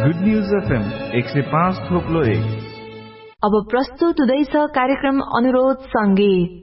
Good news FM 105.1। अब प्रस्तुत हुँदैछ कार्यक्रम अनुरोध संगीत।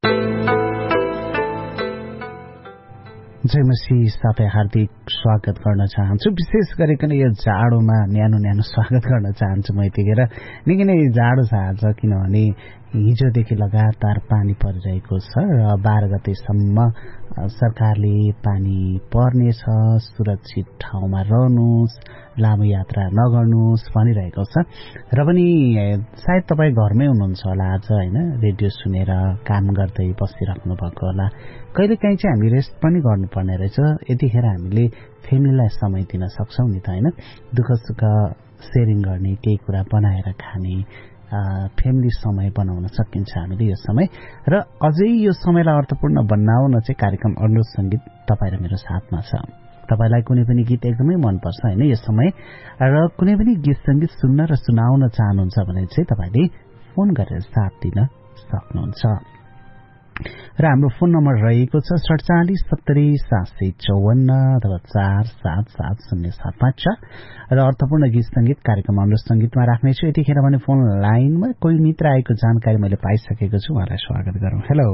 जय मसीह साथै हार्दिक स्वागत गर्न चाहन्छु। विशेष गरिकन यो जाडोमा न्यानो स्वागत गर्न चाहन्छु। म यतिखेर निकै नै जाडो छ आज, किनभने हिजोदेखि लगातार पानी परिरहेको छ र 12 गतेसम्म सरकारले पानी पर्नेछ, सुरक्षित ठाउँमा रहनुहोस्, लामो यात्रा नगर्नुहोस् भनिरहेको छ। र पनि सायद तपाईँ घरमै हुनुहुन्छ होला आज, होइन, रेडियो सुनेर काम गर्दै बसिराख्नु भएको होला। कहिलेकाहीँ चाहिँ हामी रेस्ट पनि गर्नुपर्ने रहेछ। यतिखेर हामीले फ्यामिलीलाई समय दिन सक्छौँ नि त, होइन, दुःख सुख सेयरिङ गर्ने, केही कुरा बनाएर खाने, फ्यामिली समय बनाउन सकिन्छ हामीले यो समय। र अझै यो समयलाई अर्थपूर्ण बनाउन चाहिँ कार्यक्रम अनुरोध संगीत तपाईँ र मेरो साथमा छ। तपाईलाई कुनै पनि गीत एकदमै मनपर्छ, होइन, यो समय, र कुनै पनि गीत सङ्गीत सुन्न र सुनाउन चाहनुहुन्छ भने चाहिँ तपाईँले फोन गरेर साथ दिन सक्नुहुन्छ। र हाम्रो फोन नम्बर रहेको छ 47 70 754 अथवा 47707 र अर्थपूर्ण गीत संगीत कार्यक्रम अनुरोध संगीतमा राख्नेछु। यतिखेर भने फोन लाइनमा कोही मित्र आएको जानकारी मैले पाइसकेको छु, उहाँलाई स्वागत गरौँ। हेलो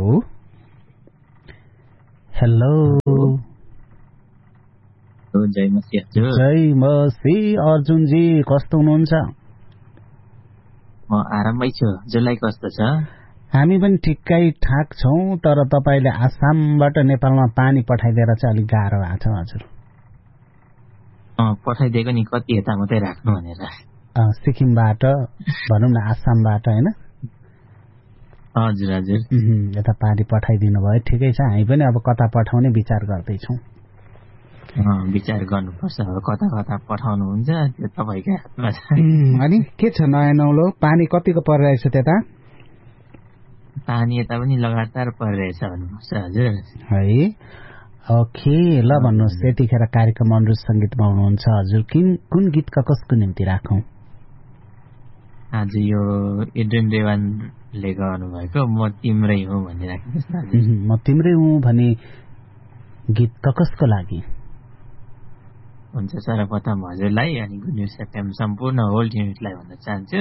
हेलो जय मसी अर्जुनजी, कस्तो हुनुहुन्छ? म आरामै छु, हजुरलाई कस्तो छ? हामी पनि ठिक्कै ठाक छौँ, तर तपाईँले आसामबाट नेपालमा पानी पठाइदिएर चाहिँ अलिक गाह्रो भएको छ हजुर। पठाइदिएको नि, कति यता मात्रै राख्नु भनेर। सिक्किमबाट भनौँ न, आसामबाट, होइन? हजुर हजुर, यता पानी पठाइदिनु भयो, ठिकै छ। हामी पनि अब कता पठाउने विचार गर्दैछौँ। विचार गर्नुपर्छ, अब कता कता पठाउनुहुन्छ त्यो तपाईँकै हातमा छ। अनि के छ नयाँ नौलो? पानी कतिको परिरहेछ त्यता? पानी यता पनि लगातार परिरहेछ भन्नुपर्छ हजुर। है, ओके, ल भन्नुहोस्। त्यतिखेर कार्यक्रम अनुरोध सङ्गीतमा हुनुहुन्छ हजुर। कुन गीतका कसको निम्ति राखौँ? आज यो एड्रेन रेवानले गाउनुभएको म तिम्रै हुँ भन्ने राख्नुहोस्। म तिम्रै हुँ भने गीत कसको लागि? हुन्छ, सर्वप्रथम हजुरलाई अनि गुड न्युज एफएम सम्पूर्ण होल युनिटलाई भन्न चाहन्छु।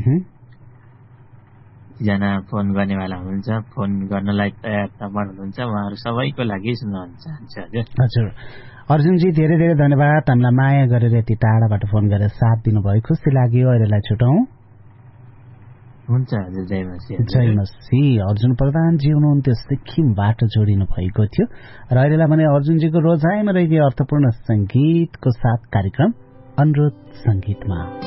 जना फोन गर्नेवाला हुनुहुन्छ, फोन गर्नलाई तयार तपाईँ हुनुहुन्छ, उहाँहरू सबैको लागि सुनाउन चाहन्छु हजुर। हजुर अर्जुनजी, धेरै धेरै धन्यवाद हामीलाई माया गरेर यति टाढाबाट फोन गरेर साथ दिनुभयो, खुसी लाग्यो। अहिलेलाई छुटौँ। हुन्छ हजुर, जय मसी। जय मसी। अर्जुन प्रधानजी हुनुहुन्थ्यो, सिक्किमबाट जोडिनु भएको थियो। र अहिलेलाई भने अर्जुनजीको रोजाइमा रहेको अर्थपूर्ण संगीतको साथ कार्यक्रम अनुरोध संगीतमा